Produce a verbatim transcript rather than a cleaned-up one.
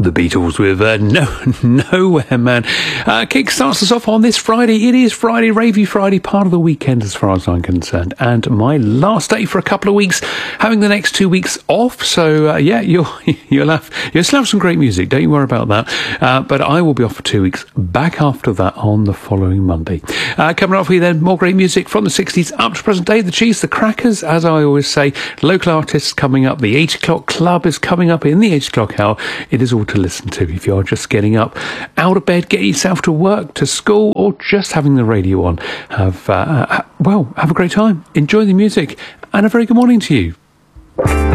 The Beatles with uh, No Nowhere Man uh, kick starts us off on this Friday. It is Friday, Ravey Friday, part of the weekend as far as I'm concerned, and my last day for a couple of weeks, having the next two weeks off. So uh, yeah, you'll you'll have you'll still have some great music. Don't you worry about that. Uh, but I will be off for two weeks. Back after that on the following Monday. Uh, coming up for you then, more great music from the sixties up to present day. The Cheese, the Crackers, as I always say, local artists coming up. The eight o'clock club is coming up in the eight o'clock hour. It is all to listen to if you're just getting up out of bed, getting yourself to work, to school, or just having the radio on. Have uh, well, have a great time, enjoy the music, and a very good morning to you.